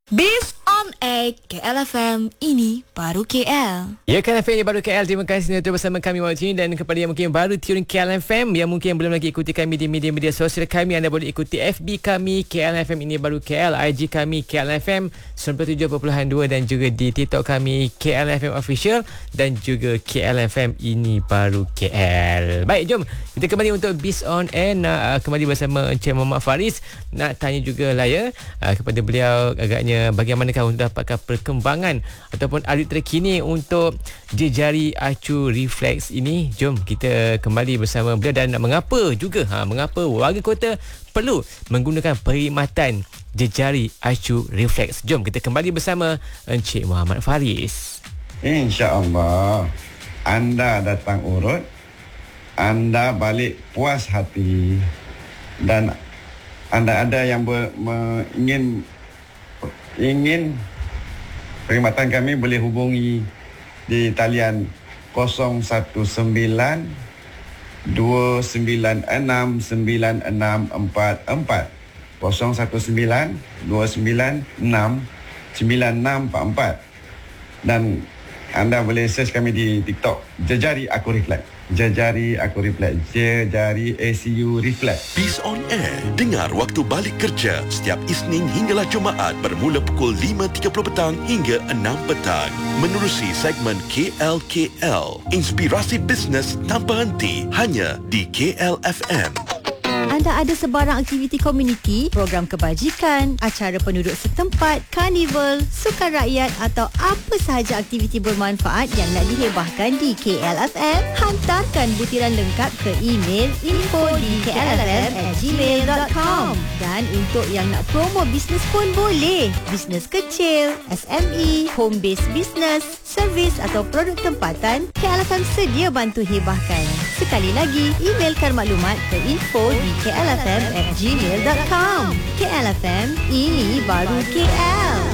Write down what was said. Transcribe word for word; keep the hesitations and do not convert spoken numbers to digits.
Biz on Air K L F M, ini baru K L. Ya, K L F M ini baru K L. Terima kasih kerana bersama kami waktu ini. Dan kepada yang mungkin baru tune K L F M, yang mungkin belum lagi ikuti kami di media-media sosial kami, anda boleh ikuti F B kami K L F M ini baru K L, I G kami K L F M sembilan puluh tujuh perpuluhan dua, dan juga di TikTok kami K L F M Official, dan juga K L F M ini baru K L. Baik, jom kita kembali untuk Biz on Air. Nak uh, kembali bersama Encik Muhammad Faris. Nak tanya juga lah ya uh, kepada beliau agaknya bagaimanakah untuk dapatkan perkembangan ataupun update terkini untuk jejari acu refleks ini. Jom kita kembali bersama beliau, dan mengapa juga ha, mengapa warga kota perlu menggunakan perkhidmatan jejari acu refleks. Jom kita kembali bersama Encik Muhammad Faris. InsyaAllah anda datang urut, anda balik puas hati, dan anda ada yang ber, me, ingin ingin perkhidmatan kami, boleh hubungi di talian kosong satu sembilan dua sembilan enam sembilan enam empat empat, kosong satu sembilan dua sembilan enam sembilan enam empat empat, dan anda boleh search kami di TikTok Jejari Aku Reflect. Jejari Aku Reflect, Jejari A C U Reflect. Biz on Air, dengar waktu balik kerja setiap Isnin hinggalah Jumaat bermula pukul lima tiga puluh petang hingga enam petang. Menerusi segmen K L K L, inspirasi bisnes tanpa henti, hanya di K L F M. Anda ada sebarang aktiviti komuniti, program kebajikan, acara penduduk setempat, karnival, sukan rakyat atau apa sahaja aktiviti bermanfaat yang nak dihebahkan di K L F M? Hantarkan butiran lengkap ke email info di k l f m at gmail dot com. Dan untuk yang nak promo bisnes pun boleh. Bisnes kecil, S M E, home based business, servis atau produk tempatan, K L F M sedia bantu hebahkan. Sekali lagi, emailkan maklumat ke info di k l f m at gmail dot com. K L F M, ini baru K L.